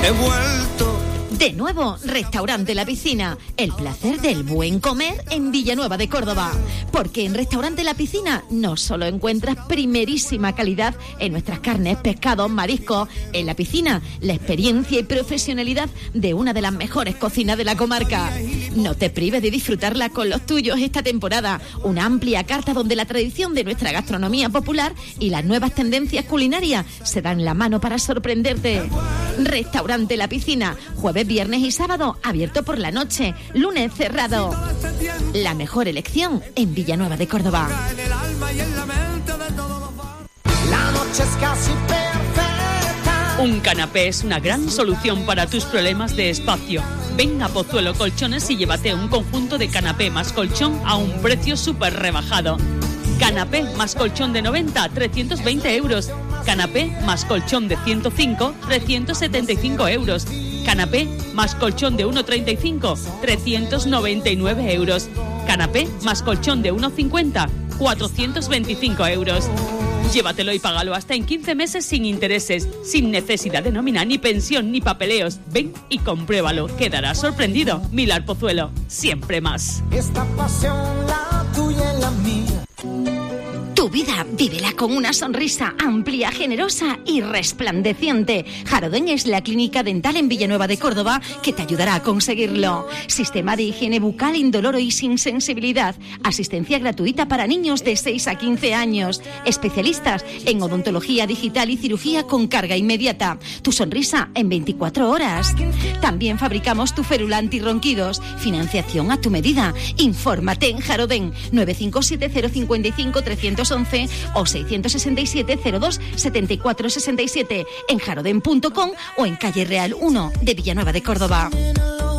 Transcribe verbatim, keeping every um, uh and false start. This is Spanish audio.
he vuelto. De nuevo, Restaurante La Piscina, el placer del buen comer en Villanueva de Córdoba. Porque en Restaurante La Piscina no solo encuentras primerísima calidad en nuestras carnes, pescados, mariscos. En La Piscina, la experiencia y profesionalidad de una de las mejores cocinas de la comarca. No te prives de disfrutarla con los tuyos esta temporada. Una amplia carta donde la tradición de nuestra gastronomía popular y las nuevas tendencias culinarias se dan la mano para sorprenderte. Restaurante La Piscina, jueves, viernes y sábado abierto por la noche, lunes cerrado. La mejor elección en Villanueva de Córdoba. La noche es casi perfecta. Un canapé es una gran solución para tus problemas de espacio. Ven a Pozuelo Colchones y llévate un conjunto de canapé más colchón a un precio súper rebajado. Canapé más colchón de noventa, trescientos veinte euros. Canapé más colchón de ciento cinco, trescientos setenta y cinco euros. Canapé más colchón de uno treinta y cinco, trescientos noventa y nueve euros. Canapé más colchón de uno cincuenta, cuatrocientos veinticinco euros. Llévatelo y págalo hasta en quince meses sin intereses, sin necesidad de nómina, ni pensión, ni papeleos. Ven y compruébalo, quedarás sorprendido. Milar Pozuelo, siempre más. Esta pasión, la tuya y la mía. Tu vida, vívela con una sonrisa amplia, generosa y resplandeciente. Jarodén es la clínica dental en Villanueva de Córdoba que te ayudará a conseguirlo. Sistema de higiene bucal indoloro y sin sensibilidad. Asistencia gratuita para niños de seis a quince años. Especialistas en odontología digital y cirugía con carga inmediata. Tu sonrisa en veinticuatro horas. También fabricamos tu férula antirronquidos. Financiación a tu medida. Infórmate en Jarodén nueve cinco siete cero cinco cinco tres once o seiscientos sesenta y siete cero dos setenta y cuatro sesenta y siete en jarodén punto com o en calle Real uno de Villanueva de Córdoba.